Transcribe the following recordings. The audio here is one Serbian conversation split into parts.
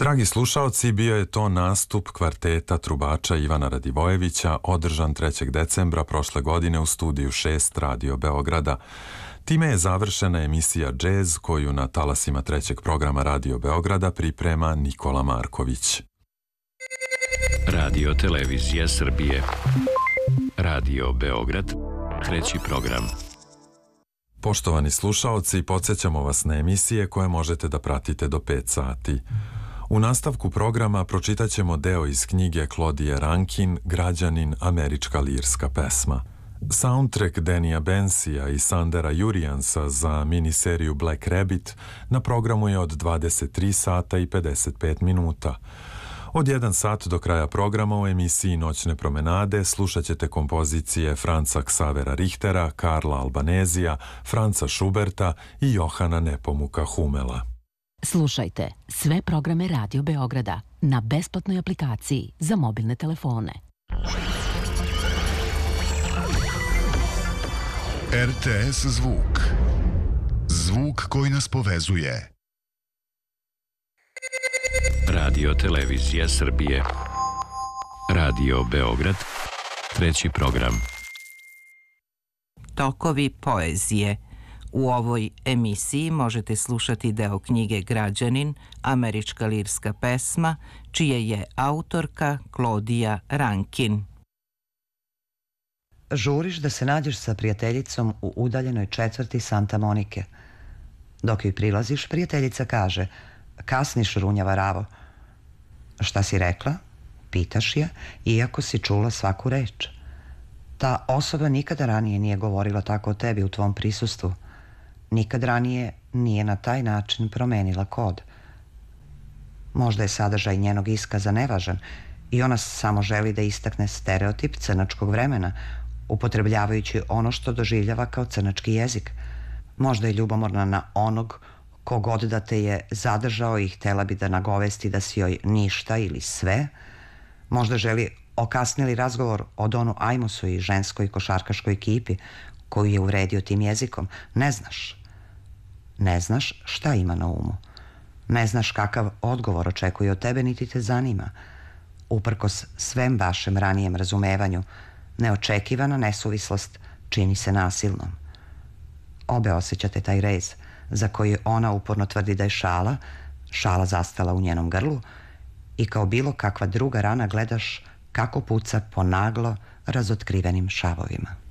Dragi slušaoci, bio je to nastup kvarteta trubača Ivana Radivojevića održan 3. decembra prošle godine u studiju 6 Radio Beograda. Time je završena emisija Jazz koju na talasima 3. programa Radio Beograda priprema Nikola Marković. Radio Televizija Srbije. Radio Beograd, 3. program. Poštovani slušaoci, podsjećamo vas na emisije koje možete da pratite do 5 sati. U nastavku programa pročitat ćemo deo iz knjige Claudije Rankin Građanin, američka lirska pesma. Soundtrack Denija Bensija i Sandera Jurijansa za miniseriju Black Rabbit na programu je od 23 sata i 55 minuta. Od 1 sat do kraja programa u emisiji Noćne promenade slušat ćete kompozicije Franca Ksavera Richtera, Karla Albanezija, Franca Schuberta i Johana Nepomuka Humela. Slušajte sve programe Radio Beograda na besplatnoj aplikaciji za mobilne telefone. RTS Zvuk. Zvuk koji nas povezuje. Radio Televizija Srbije. Radio Beograd, 3. program. Tokovi poezije. U ovoj emisiji možete slušati deo knjige Građanin, američka lirska pesma, čije je autorka Claudija Rankin. Žuriš da se nađeš sa prijateljicom u udaljenoj četvrti Santa Monike. Dok joj prilaziš, prijateljica kaže: kasniš, runjava ravo. Šta si rekla? Pitaš je, iako si čula svaku reč. Ta osoba nikada ranije nije govorila tako o tebi u tvom prisustvu. Nikad ranije nije na taj način promenila kod. Možda je sadržaj njenog iskaza nevažan i ona samo želi da istakne stereotip crnačkog vremena, upotrebljavajući ono što doživljava kao crnački jezik. Možda je ljubomorna na onog kogod da te je zadržao i htela bi da nagovesti da si joj ništa ili sve. Možda želi okasnili razgovor o Donu Ajmusu i ženskoj košarkaškoj ekipi koju je uvredio tim jezikom. Ne znaš. Ne znaš šta ima na umu. Ne znaš kakav odgovor očekuje od tebe, niti te zanima. Uprkos svem vašem ranijem razumevanju, neočekivana nesuvislost čini se nasilnom. Obe osjećate taj rez za koji ona uporno tvrdi da je šala zastala u njenom grlu i kao bilo kakva druga rana gledaš kako puca po naglo razotkrivenim šavovima.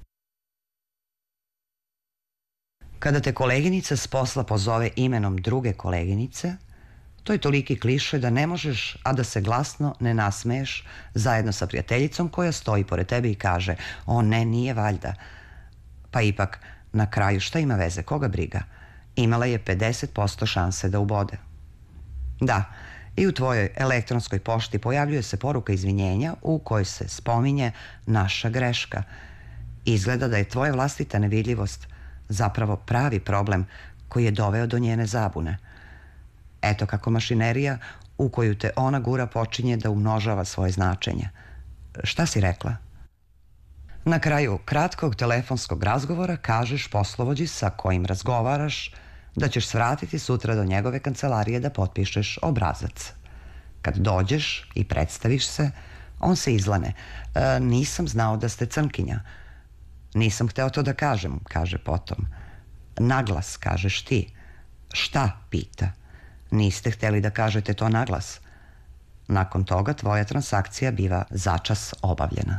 Kada te koleginica s posla pozove imenom druge koleginice, to je toliki kliše da ne možeš, a da se glasno ne nasmeješ zajedno sa prijateljicom koja stoji pored tebe i kaže: o ne, nije valjda. Pa ipak, na kraju šta ima veze, koga briga? Imala je 50% šanse da ubode. Da, i u tvojoj elektronskoj pošti pojavljuje se poruka izvinjenja u kojoj se spominje naša greška. Izgleda da je tvoja vlastita nevidljivost zapravo pravi problem koji je doveo do njene zabune. Eto kako mašinerija u koju te ona gura počinje da umnožava svoje značenje. Šta si rekla? Na kraju kratkog telefonskog razgovora kažeš poslovođi sa kojim razgovaraš da ćeš svratiti sutra do njegove kancelarije da potpišeš obrazac. Kad dođeš i predstaviš se, on se izlane. Nisam znao da ste crnkinja. Nisam hteo to da kažem, kaže potom. Naglas, kažeš ti. Šta, pita. Niste hteli da kažete to naglas. Nakon toga tvoja transakcija biva začas obavljena.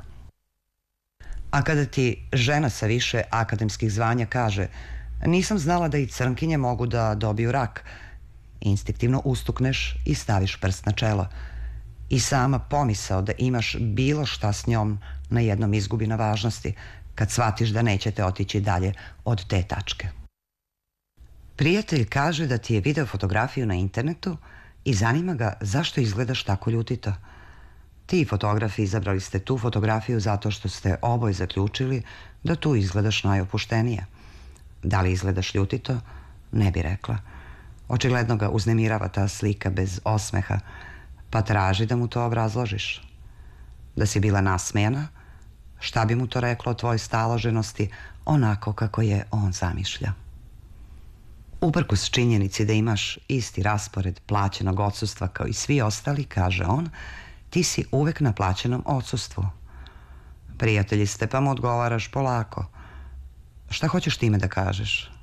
A kada ti žena sa više akademskih zvanja kaže: nisam znala da i crnkinje mogu da dobiju rak, instinktivno ustukneš i staviš prst na čelo. I sama pomisao da imaš bilo šta s njom na jednom izgubi na važnosti kad shvatiš da nećete otići dalje od te tačke. Prijatelj kaže da ti je video fotografiju na internetu i zanima ga zašto izgledaš tako ljutito. Ti i fotografi izabrali ste tu fotografiju zato što ste oboje zaključili da tu izgledaš najopuštenije. Da li izgledaš ljutito? Ne bi rekla. Očigledno ga uznemirava ta slika bez osmeha, pa traži da mu to obrazložiš. Da si bila nasmejana, šta bi mu to reklo o tvojoj staloženosti onako kako je on zamišlja? Uprkos činjenici da imaš isti raspored plaćenog odsustva kao i svi ostali, kaže on, ti si uvek na plaćenom odsustvu. Prijatelji ste, pa mu odgovaraš polako. Šta hoćeš time da kažeš?